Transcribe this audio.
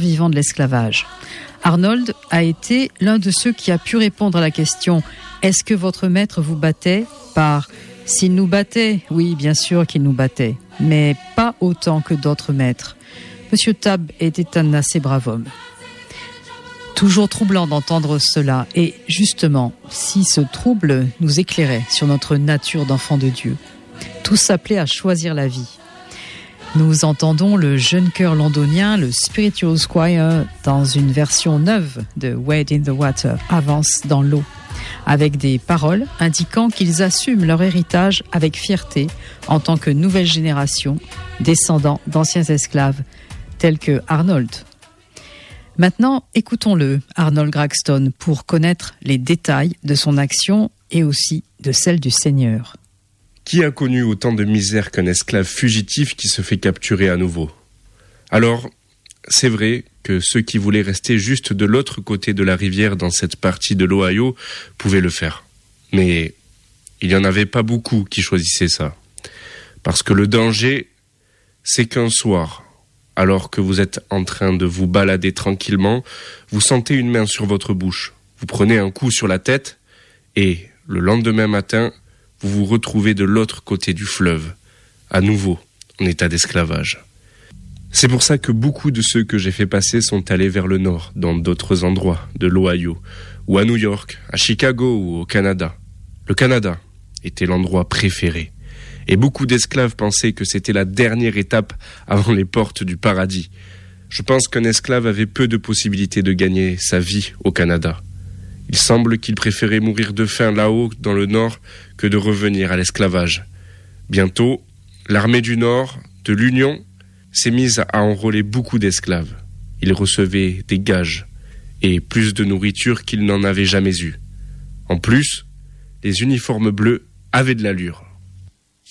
survivants de l'esclavage. Arnold a été l'un de ceux qui a pu répondre à la question « Est-ce que votre maître vous battait ?» par « S'il nous battait, oui, bien sûr qu'il nous battait, mais pas autant que d'autres maîtres. » Monsieur Tabb était un assez brave homme. Toujours troublant d'entendre cela, et justement, si ce trouble nous éclairait sur notre nature d'enfant de Dieu, tous appelés à choisir la vie. Nous entendons le jeune chœur londonien, le Spiritual Choir, dans une version neuve de Wade in the Water, Avance dans l'eau, avec des paroles indiquant qu'ils assument leur héritage avec fierté en tant que nouvelle génération, descendants d'anciens esclaves, tels que Arnold. Maintenant, écoutons-le, Arnold Graveston, pour connaître les détails de son action et aussi de celle du Seigneur. Qui a connu autant de misère qu'un esclave fugitif qui se fait capturer à nouveau ? Alors, c'est vrai que ceux qui voulaient rester juste de l'autre côté de la rivière dans cette partie de l'Ohio pouvaient le faire. Mais il n'y en avait pas beaucoup qui choisissaient ça. Parce que le danger, c'est qu'un soir, alors que vous êtes en train de vous balader tranquillement, vous sentez une main sur votre bouche. Vous prenez un coup sur la tête et le lendemain matin, vous vous retrouvez de l'autre côté du fleuve, à nouveau en état d'esclavage. C'est pour ça que beaucoup de ceux que j'ai fait passer sont allés vers le nord, dans d'autres endroits de l'Ohio, ou à New York, à Chicago ou au Canada. Le Canada était l'endroit préféré, et beaucoup d'esclaves pensaient que c'était la dernière étape avant les portes du paradis. Je pense qu'un esclave avait peu de possibilités de gagner sa vie au Canada. Il semble qu'il préférait mourir de faim là-haut, dans le Nord, que de revenir à l'esclavage. Bientôt, l'armée du Nord, de l'Union, s'est mise à enrôler beaucoup d'esclaves. Ils recevaient des gages et plus de nourriture qu'ils n'en avaient jamais eu. En plus, les uniformes bleus avaient de l'allure.